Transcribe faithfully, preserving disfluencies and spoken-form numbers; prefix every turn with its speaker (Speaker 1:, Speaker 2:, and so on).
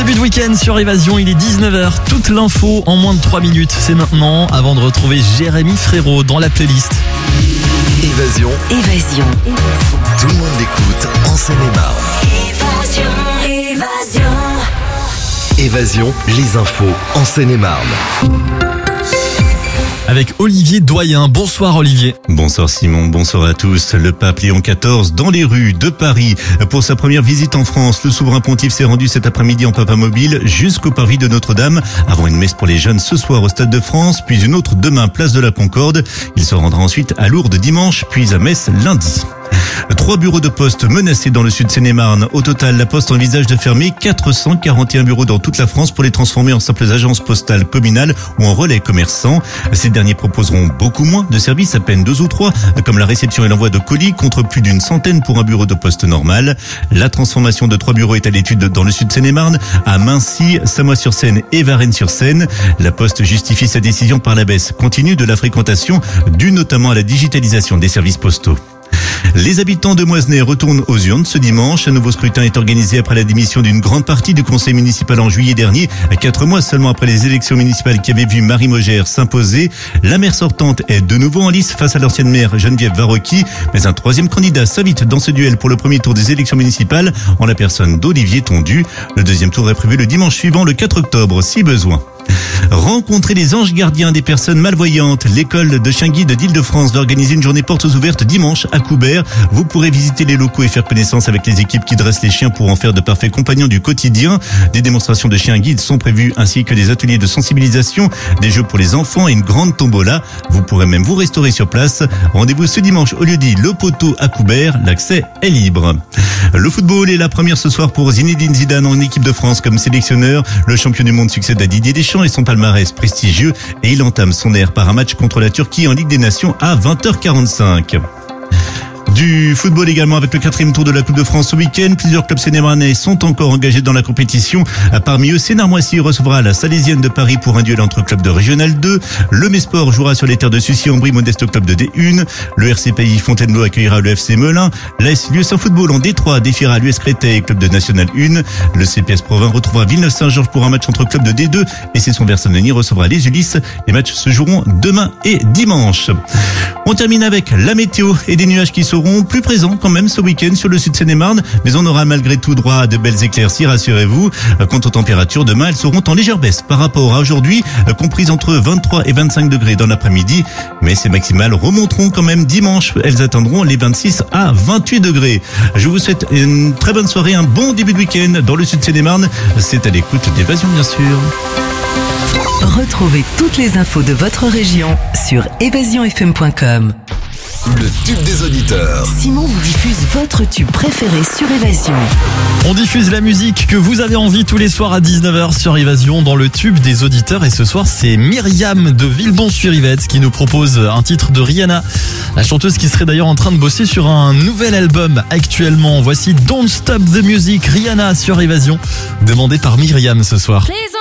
Speaker 1: début de week-end sur Évasion, il est dix-neuf heures. Toute l'info en moins de trois minutes. C'est maintenant, avant de retrouver Jérémy Frérot dans la playlist.
Speaker 2: Évasion.
Speaker 3: Évasion.
Speaker 2: Tout le monde l'écoute en Seine-et-Marne.
Speaker 3: Évasion. Évasion.
Speaker 2: Évasion, les infos en Seine-et-Marne.
Speaker 1: Avec Olivier Doyen. Bonsoir Olivier.
Speaker 4: Bonsoir Simon, bonsoir à tous. Le pape Léon quatorze dans les rues de Paris. Pour sa première visite en France, le souverain pontife s'est rendu cet après-midi en papa mobile jusqu'au parvis de Notre-Dame, avant une messe pour les jeunes ce soir au Stade de France, puis une autre demain place de la Concorde. Il se rendra ensuite à Lourdes dimanche, puis à Metz lundi. Trois bureaux de poste menacés dans le sud Seine-et-Marne. Au total, la Poste envisage de fermer quatre cent quarante et un bureaux dans toute la France pour les transformer en simples agences postales communales ou en relais commerçants. Ces derniers proposeront beaucoup moins de services, à peine deux ou trois, comme la réception et l'envoi de colis, contre plus d'une centaine pour un bureau de poste normal. La transformation de trois bureaux est à l'étude dans le sud Seine-et-Marne, à Mincy, Samois-sur-Seine et Varennes-sur-Seine. La Poste justifie sa décision par la baisse continue de la fréquentation, due notamment à la digitalisation des services postaux. Les habitants de Moisney retournent aux urnes ce dimanche. Un nouveau scrutin est organisé après la démission d'une grande partie du conseil municipal en juillet dernier, quatre mois seulement après les élections municipales qui avaient vu Marie Mogère s'imposer. La maire sortante est de nouveau en lice face à l'ancienne maire Geneviève Varocki, mais un troisième candidat s'invite dans ce duel pour le premier tour des élections municipales en la personne d'Olivier Tondu. Le deuxième tour est prévu le dimanche suivant, le quatre octobre, si besoin. Rencontrer les anges gardiens des personnes malvoyantes. L'école de chien guide d'Île-de-France va organiser une journée portes ouvertes dimanche à Coubert. Vous pourrez visiter les locaux et faire connaissance avec les équipes qui dressent les chiens pour en faire de parfaits compagnons du quotidien. Des démonstrations de chiens guides sont prévues ainsi que des ateliers de sensibilisation, des jeux pour les enfants et une grande tombola. Vous pourrez même vous restaurer sur place. Rendez-vous ce dimanche au lieu-dit Le Poteau à Coubert. L'accès est libre. Le football est la première ce soir pour Zinedine Zidane en équipe de France comme sélectionneur. Le champion du monde succède à Didier Deschamps et son palmarès prestigieux, et il entame son ère par un match contre la Turquie en Ligue des Nations à vingt heures quarante-cinq. Du football également avec le quatrième tour de la Coupe de France ce week-end. Plusieurs clubs sénémarnais sont encore engagés dans la compétition. Parmi eux, Sénart-Moissy recevra la Salésienne de Paris pour un duel entre clubs de Régional deux. Le Mesport jouera sur les terres de Sucy-en-Brie, modeste club de D un. Le R C Pays Fontainebleau accueillera le F C Melun. L'A S Lieusaint Football en D trois défiera l'U S Créteil, club de National un. Le C P S Provins retrouvera Villeneuve-Saint-Georges pour un match entre clubs de D deux. Et c'est son Versailles recevra les Ulysses. Les matchs se joueront demain et dimanche. On termine avec la météo et des nuages qui seront plus présents quand même ce week-end sur le sud Seine-et-Marne, mais on aura malgré tout droit à de belles éclaircies, rassurez-vous. Quant aux températures, demain elles seront en légère baisse par rapport à aujourd'hui, comprises entre vingt-trois et vingt-cinq degrés dans l'après-midi, mais ces maximales remonteront quand même dimanche, elles atteindront les vingt-six à vingt-huit degrés. Je vous souhaite une très bonne soirée, un bon début de week-end dans le sud Seine-et-Marne, c'est à l'écoute d'Évasion bien sûr.
Speaker 3: Retrouvez toutes les infos de votre région sur évasion f m point com.
Speaker 2: Le tube des auditeurs.
Speaker 3: Simon vous diffuse votre tube préféré sur Évasion.
Speaker 1: On diffuse la musique que vous avez envie tous les soirs à dix-neuf heures sur Évasion dans le tube des auditeurs. Et ce soir, c'est Myriam de Villebon-sur-Yvette qui nous propose un titre de Rihanna. La chanteuse qui serait d'ailleurs en train de bosser sur un nouvel album actuellement. Voici Don't Stop the Music, Rihanna sur Évasion, demandé par Myriam ce soir.
Speaker 5: Please